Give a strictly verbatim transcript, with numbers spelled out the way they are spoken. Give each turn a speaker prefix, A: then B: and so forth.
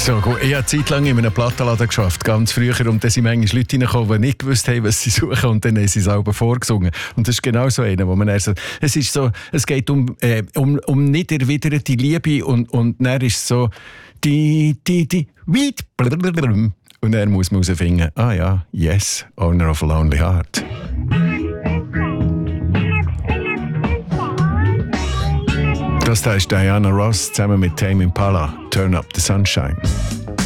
A: So gut. Ich habe zeitlang in einem Plattenladen geschafft, ganz früher. Und da sind manchmal Leute reingekommen, die nicht gewusst haben, was sie suchen. Und dann haben sie es selber vorgesungen. Und das ist genau so einer, wo man dann so, es ist so, es geht um, äh, um, um nicht erwiderte Liebe. Und, und dann ist es so, die, die, die, Weed, und dann muss man herausfinden, ah ja, yes, owner of a lonely heart. Das da ist Diana Ross zusammen mit Tame Impala, Turn Up the Sunshine.